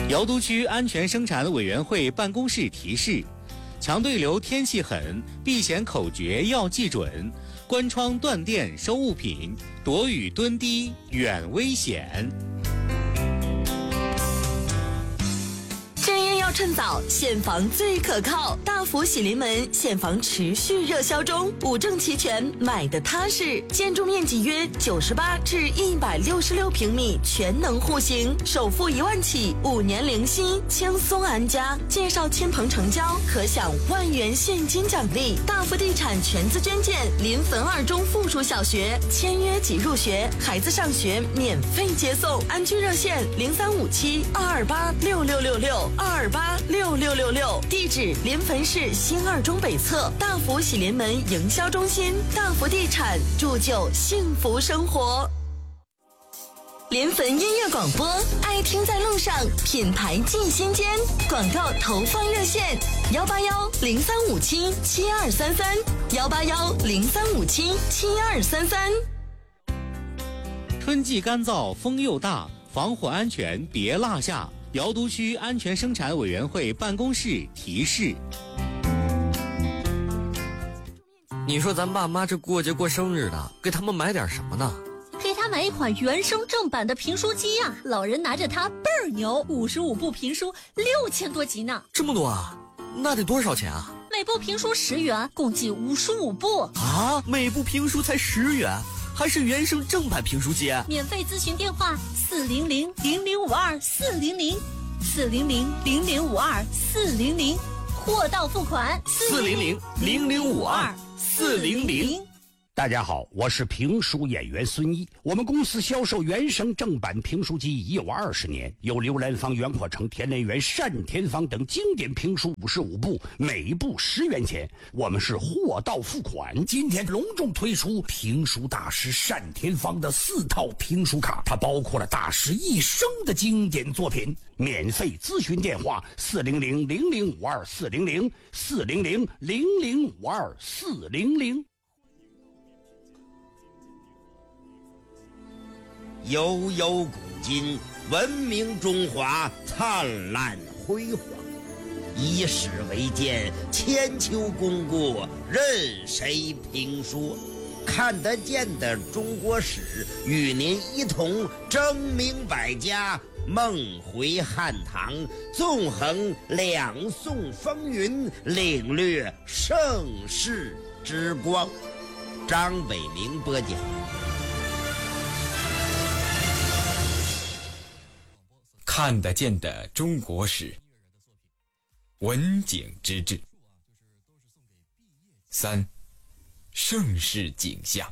瑶都区安全生产委员会办公室提示：强对流天气狠，避险口诀要记准，关窗断电收物品，躲雨蹲低远危险。 正业要趁早，现房最可靠。大福喜临门现房持续热销中，五证齐全，买的踏实。建筑面积约98至166平米，全能户型，首付1万起，5年零息，轻松安家。介绍亲朋成交，可享1万元现金奖励。大福地产全资捐建临汾2中附属小学，签约即入学，孩子上学免费接送。安居热线0357-228-6666。228-6666，地址临汾市新2中北侧，大福喜临门营销中心，大福地产铸就幸福生活。临汾音乐广播，爱听在路上，品牌进心间。广告投放热线：181-0357-7233，181-0357-7233。 春季干燥，风又大，防火安全别落下。瑶都区安全生产委员会办公室提示： 你说咱爸妈这过节过生日的，给他们买点什么呢？ 给他买一款原声正版的评书机啊，老人拿着它倍儿牛，55部评书6000多集呢。 这么多啊？那得多少钱啊？ 每部评书10元，共计55部啊！每部评书才10元，还是原声正版评书机？ 免费咨询电话400-0052-400，400-0052-400，货到付款 400-0052-400。 大家好，我是评书演员孙一。我们公司销售原声正版评书机已有20年，有刘兰芳、袁阔成、田连元、单田芳等经典评书55部，每部10元钱。我们是货到付款。今天隆重推出评书大师单田芳的4套评书卡，它包括了大师一生的经典作品。免费咨询电话400-0052-400，400-0052-400。 悠悠古今，文明中华灿烂辉煌。以史为鉴，千秋功过任谁评说？看得见的中国史，与您一同争明百家，梦回汉唐，纵横2宋风云，领略盛世之光。张伟明播讲。 看得见的中国史，文景之治。3. 盛世景象。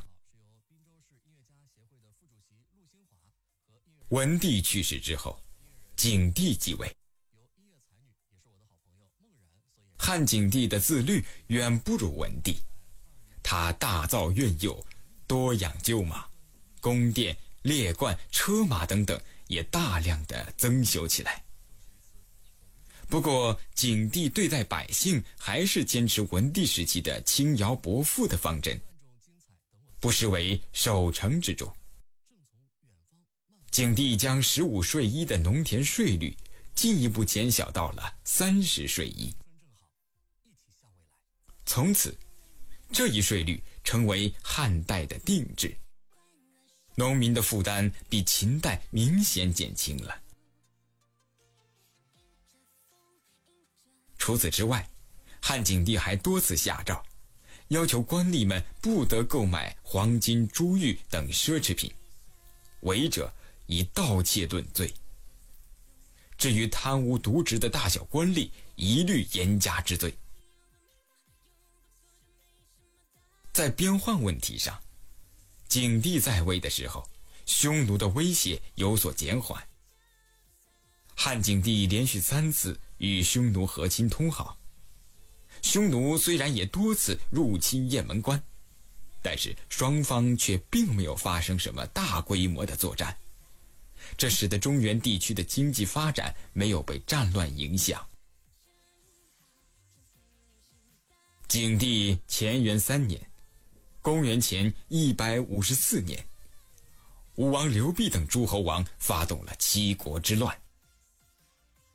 文帝去世之后，景帝继位。汉景帝的自律远不如文帝，他大造苑囿，多养厩马，宫殿、列冠、车马等等也大量的增修起来。不过景帝对待百姓还是坚持文帝时期的轻徭薄赋的方针，不失为守成之重。景帝将15税1的农田税率进一步减小到了30税1，从此这一税率成为汉代的定制，农民的负担比秦代明显减轻了。除此之外，汉景帝还多次下诏，要求官吏们不得购买黄金、珠玉等奢侈品，违者以盗窃论罪。至于贪污渎职的大小官吏，一律严加治罪。在边患问题上，景帝在位的时候，匈奴的威胁有所减缓。汉景帝连续3次与匈奴和亲通好，匈奴虽然也多次入侵雁门关，但是双方却并没有发生什么大规模的作战，这使得中原地区的经济发展没有被战乱影响。景帝乾元3年，公元前154年，吴王刘濞等诸侯王发动了七国之乱。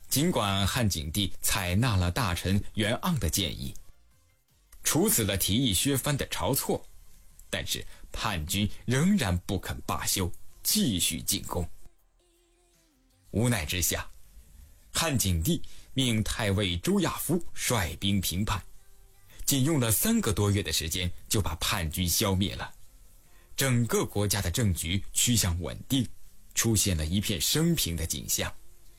尽管汉景帝采纳了大臣袁盎的建议，处死了提议削藩的晁错，但是叛军仍然不肯罢休，继续进攻。无奈之下，汉景帝命太尉周亚夫率兵平叛，仅用了3个多月的时间就把叛军消灭了，整个国家的政局趋向稳定，出现了一片升平的景象。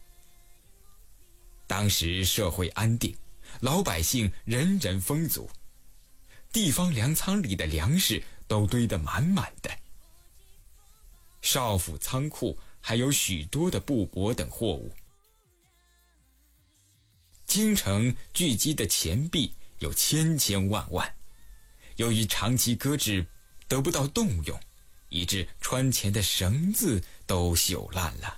当时社会安定，老百姓人人丰足，地方粮仓里的粮食都堆得满满的，少府仓库还有许多的布帛等货物。京城聚集的钱币有千千万万，由于长期搁置得不到动用，以致穿钱的绳子都朽烂了。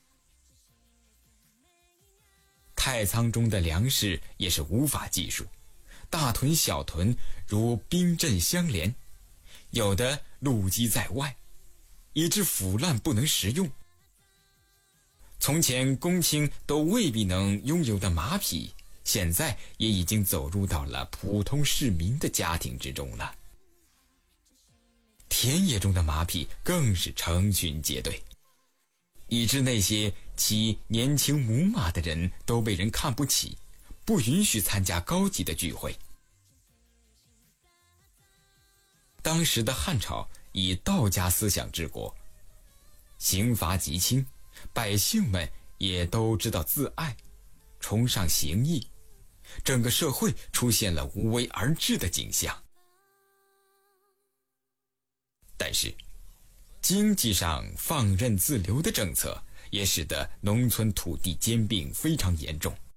太仓中的粮食也是无法计数，大屯小屯如冰阵相连，有的露积在外，以致腐烂不能食用。从前公卿都未必能拥有的马匹，现在也已经走入到了普通市民的家庭之中了。田野中的马匹更是成群结队，以致那些骑年轻母马的人都被人看不起，不允许参加高级的聚会。当时的汉朝以道家思想治国，刑罚极轻，百姓们也都知道自爱，崇尚行义，整个社会出现了无为而治的景象。但是经济上放任自流的政策也使得农村土地兼并非常严重，